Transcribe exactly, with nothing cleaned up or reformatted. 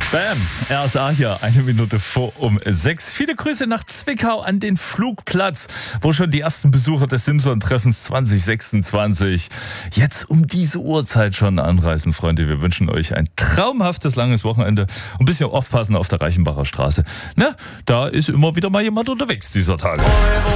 Bam, R S A hier, eine Minute vor um sechs. Viele Grüße nach Zwickau an den Flugplatz, wo schon die ersten Besucher des Simson-Treffens zwanzig sechsundzwanzig jetzt um diese Uhrzeit schon anreisen, Freunde. Wir wünschen euch ein traumhaftes, langes Wochenende. Ein bisschen aufpassen auf der Reichenbacher Straße. Ne, da ist immer wieder mal jemand unterwegs dieser Tage.